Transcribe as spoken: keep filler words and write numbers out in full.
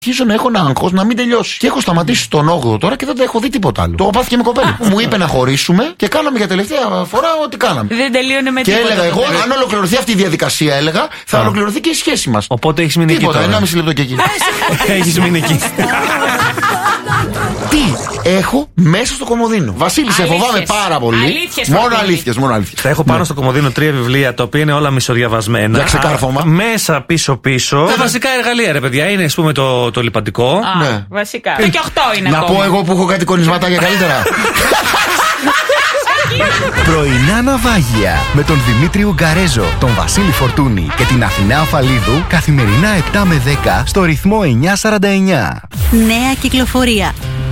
Αρχίζω να έχω ένα άγχος να μην τελειώσει. Και έχω σταματήσει στον όγδοο τώρα και δεν τα έχω δει τίποτα άλλο. Το έχω πάθει και με κοπέλα. Μου είπε να χωρίσουμε και κάναμε για τελευταία φορά ό,τι κάναμε. Δεν τελείωνε με και τίποτα. Και έλεγα εγώ, αν ολοκληρωθεί αυτή η διαδικασία, έλεγα, θα Α. ολοκληρωθεί και η σχέση μας. Οπότε έχεις μείνει εκεί. Τίποτα, ένα μισή λεπτό και εκεί. Έχεις μείνει εκεί. Τι έχω μέσα στο κομοδίνο. Βασίλη, σε φοβάμαι πάρα πολύ. Αλήθειες, μόνο αλήθειες, μόνο αλήθειες. Θα έχω πάνω ναι. στο κομοδίνο τρία βιβλία τα οποία είναι όλα μισοδιαβασμένα. Για ξεκάρφωμα. Μέσα πίσω-πίσω. Τα βασικά εργαλεία, ρε παιδιά, είναι ας πούμε το, το λιπαντικό. Α, ναι. Βασικά. Το και οκτώ είναι να ακόμα. πω εγώ που έχω κάτι κονισματάκια καλύτερα. Πρωινά ναυάγια με τον Δημήτρη Ουγκαρέζο, τον Βασίλη Φορτούνη και την Αθηνά Αφαλίδου καθημερινά επτά με δέκα στο ρυθμό εννιακόσια σαράντα εννιά. Νέα κυκλοφορία.